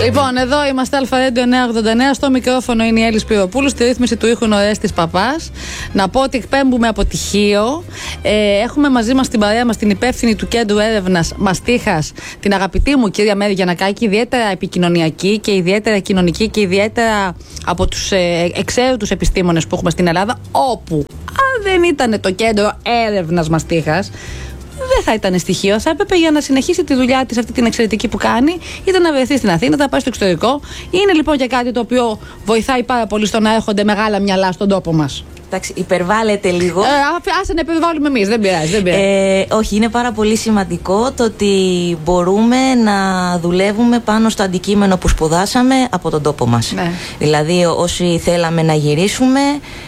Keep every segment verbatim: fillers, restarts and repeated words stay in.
Λοιπόν, εδώ είμαστε Αλφα Ρέντιο εννιακόσια ογδόντα εννέα. Στο μικρόφωνο είναι η Έλλη Σπυροπούλου. Στη ρύθμιση του ήχου είναι ο Ρέστης Παπάς. Να πω ότι εκπέμπουμε από τυχείο. Ε, έχουμε μαζί μας την παρέα μας την υπεύθυνη του Κέντρου Έρευνας Μαστίχας, την αγαπητή μου κυρία Μέρη Γιαννακάκη, ιδιαίτερα επικοινωνιακή και ιδιαίτερα κοινωνική και ιδιαίτερα από τους ε, εξαίρετους επιστήμονες που έχουμε στην Ελλάδα. Όπου, αν δεν ήταν το Κέντρο Έρευνας Μαστίχας, δεν θα ήταν στοιχείο. Θα έπρεπε για να συνεχίσει τη δουλειά της αυτή την εξαιρετική που κάνει, ήταν να βρεθεί στην Αθήνα, να πάει στο εξωτερικό. Είναι λοιπόν και κάτι το οποίο βοηθάει πάρα πολύ στο να έρχονται μεγάλα μυαλά στον τόπο μας. Εντάξει, υπερβάλλεται λίγο. Ε, άσε να υπερβάλλουμε εμείς, δεν πειράζει. Δεν πειράζει. Ε, όχι, είναι πάρα πολύ σημαντικό το ότι μπορούμε να δουλεύουμε πάνω στο αντικείμενο που σπουδάσαμε από τον τόπο μας. Ναι. Δηλαδή, όσοι θέλαμε να γυρίσουμε,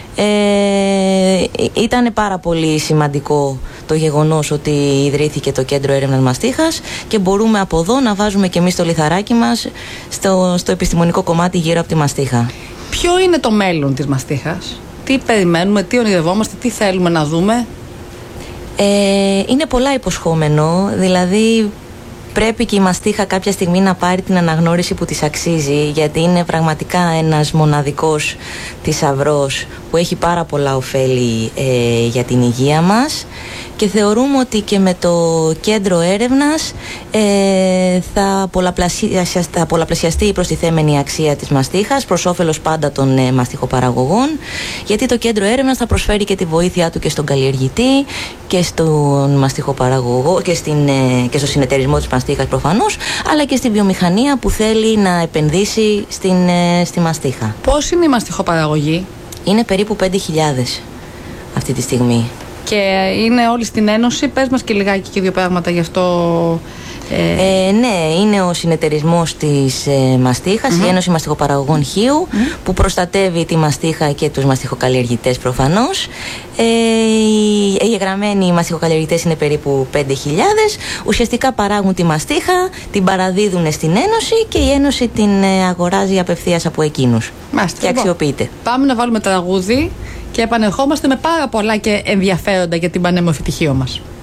ε, ήταν πάρα πολύ σημαντικό το γεγονός ότι ιδρύθηκε το Κέντρο Έρευνας Μαστίχας και μπορούμε από εδώ να βάζουμε και εμείς το λιθαράκι μας στο, στο επιστημονικό κομμάτι γύρω από τη μαστίχα. Ποιο είναι το μέλλον της μαστίχας? Τι περιμένουμε, τι ονειρευόμαστε, τι θέλουμε να δούμε? Ε, είναι πολλά υποσχόμενο, δηλαδή πρέπει και η μαστίχα κάποια στιγμή να πάρει την αναγνώριση που της αξίζει, γιατί είναι πραγματικά ένας μοναδικός θησαυρός που έχει πάρα πολλά ωφέλη ε, για την υγεία μας, και θεωρούμε ότι και με το κέντρο έρευνας ε, θα, πολλαπλασιαστεί, θα πολλαπλασιαστεί η προστιθέμενη αξία της μαστίχας προς όφελος πάντα των ε, μαστιχοπαραγωγών, γιατί το κέντρο έρευνας θα προσφέρει και τη βοήθειά του και στον καλλιεργητή και στον μαστιχοπαραγωγό και, στην, ε, και στο συνεταιρισμό της μαστίχας προφανώς, αλλά και στη βιομηχανία που θέλει να επενδύσει στην, ε, στη μαστίχα. Πώς είναι η μαστιχοπαραγωγή? Είναι περίπου πέντε χιλιάδες αυτή τη στιγμή. Και είναι όλοι στην Ένωση. Πες μας και λιγάκι και δύο πράγματα γι' αυτό. Ε... Ε, ναι, είναι ο συνεταιρισμός της ε, μαστίχας, mm-hmm. η Ένωση Μαστιχοπαραγωγών Χίου, mm-hmm. που προστατεύει τη μαστίχα και τους μαστιχοκαλλιεργητές προφανώς. Ε, οι εγγεγραμμένοι μαστιχοκαλλιεργητές είναι περίπου πέντε χιλιάδες. Ουσιαστικά παράγουν τη μαστίχα, την παραδίδουν στην Ένωση και η Ένωση την ε, αγοράζει απευθείας από εκείνους. Μάλιστα, και αξιοποιείται. Λοιπόν, πάμε να βάλουμε τραγούδι και επανερχόμαστε με πάρα πολλά και ενδιαφέροντα για την πανέμορφη τυχείο μας.